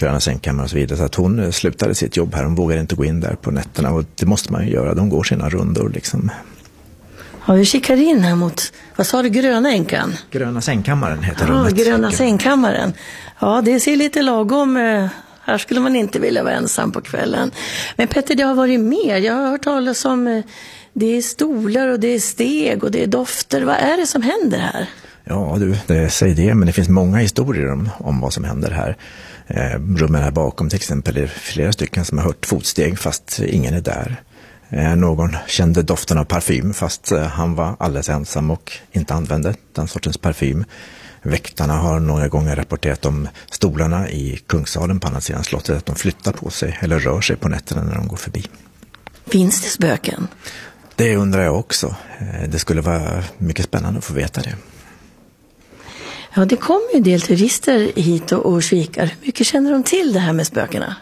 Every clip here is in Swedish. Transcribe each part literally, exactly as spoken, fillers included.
gröna sängkammare och så vidare. Så att hon slutade sitt jobb här. Hon vågade inte gå in där på nätterna och det måste man ju göra. De går sina rundor liksom. Ja, vi kikar in här mot, vad sa du, gröna änkan? Gröna sängkammaren heter ja, rummet. Ja, gröna sängkammaren. Ja, det ser lite lagom. Här skulle man inte vilja vara ensam på kvällen. Men Petter, det har varit mer. Jag har hört talas om det är stolar och det är steg och det är dofter. Vad är det som händer här? Ja, du, det säger det. Men det finns många historier om, om vad som händer här. Eh, rummen här bakom till exempel är flera stycken som har hört fotsteg fast ingen är där. Eh, någon kände doften av parfym fast eh, han var alldeles ensam och inte använde den sortens parfym. Väktarna har några gånger rapporterat om stolarna i Kungssalen på andra sidan slottet att de flyttar på sig eller rör sig på nätterna när de går förbi. Finns det spöken? Det undrar jag också. Det skulle vara mycket spännande att få veta det. Ja, det kommer ju en del turister hit och, och kikar. Hur mycket känner de till det här med spökena?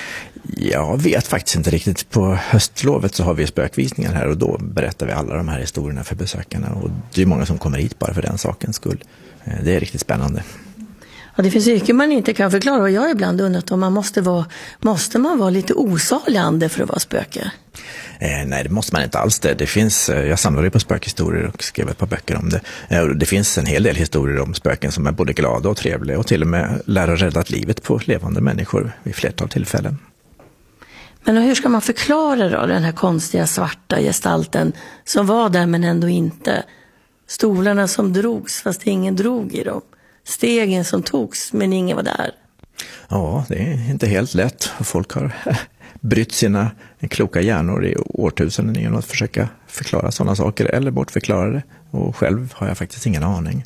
Jag vet faktiskt inte riktigt. På höstlovet så har vi spökvisningar här och då berättar vi alla de här historierna för besökarna. Och det är många som kommer hit bara för den sakens skull. Det är riktigt spännande. Ja, det finns mycket man inte kan förklara och jag har ibland undrat om man måste vara, måste man vara lite osalande för att vara spöke? Eh, nej, det måste man inte alls det. Det finns, jag samlade på spökhistorier och skrev ett par böcker om det. Eh, det finns en hel del historier om spöken som är både glada och trevliga och till och med lär ha räddat livet på levande människor vid flertal tillfällen. Men hur ska man förklara då den här konstiga svarta gestalten som var där men ändå inte? Stolarna som drogs fast ingen drog i dem. Stegen som togs men ingen var där. Ja, det är inte helt lätt. Folk har brytt sina kloka hjärnor i årtusenden genom att försöka förklara sådana saker eller bortförklara det. Och själv har jag faktiskt ingen aning.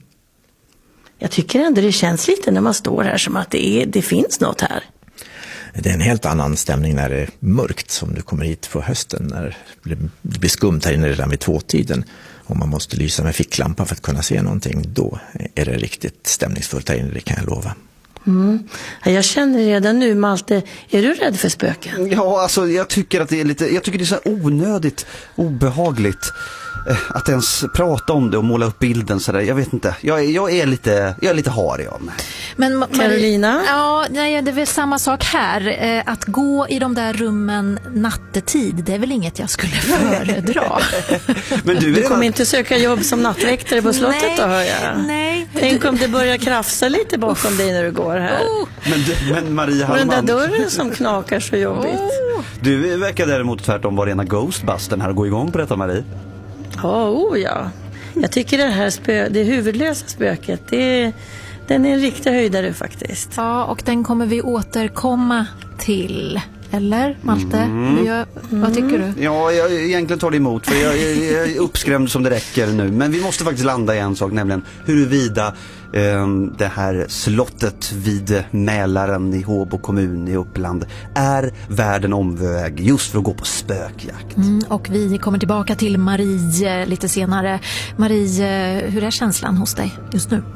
Jag tycker ändå det känns lite när man står här som att det, är, det finns något här. Det är en helt annan stämning när det är mörkt som du kommer hit på hösten. När det blir skumt här inne redan vid tvåtiden. Om man måste lysa med ficklampa för att kunna se någonting, då är det riktigt stämningsfullt här inne, det kan jag lova. Mm. Jag känner redan nu, Malte, är du rädd för spöken? Ja, alltså jag tycker att det är lite, jag tycker det är så onödigt, obehagligt att ens prata om det och måla upp bilden så där. Jag vet inte. Jag, jag är lite jag är lite harig av mig. Men Ma- Carolina? Ja, nej, det är väl samma sak här. Eh, att gå i de där rummen nattetid, det är väl inget jag skulle föredra. Men du, du kommer inte inte söka jobb som nattväktare på slottet nej, då, hör jag. Nej. Tänk du... om det börjar krafsa lite bakom oh. dig när du går här. Oh. Men, du, men Maria och den där Hallman, dörren som knakar så jobbigt. Oh. Du verkar däremot tvärtom vara rena Ghostbustern här och gå igång på detta, Marie. Ja, oh ja. Jag tycker det här spö- det huvudlösa spöket, det, den är en riktig höjdare faktiskt. Ja, och den kommer vi återkomma till. Eller, Malte? Mm. Jag, vad tycker du? Ja, jag egentligen tar det emot för jag, jag, jag är uppskrämd som det räcker nu. Men vi måste faktiskt landa i en sak, nämligen huruvida eh, det här slottet vid Mälaren i Håbo kommun i Uppland är värd en omväg just för att gå på spökjakt. Mm, och vi kommer tillbaka till Marie lite senare. Marie, hur är känslan hos dig just nu?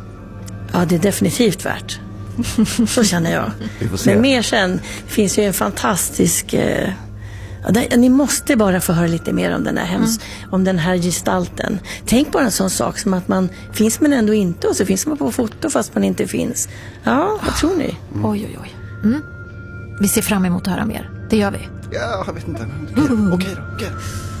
Ja, det är definitivt värt. Så känner jag. Men mer sen, det finns ju en fantastisk eh, ja, det, ni måste bara få höra lite mer om den här hems, mm. om den här gestalten. Tänk bara en sån sak som att man finns men ändå inte, och så finns man på foto fast man inte finns. Ja, vad tror ni? Mm. Oj, oj, oj. Mm. Vi ser fram emot att höra mer. Det gör vi. Ja, jag vet inte. Okej, okej då, okej.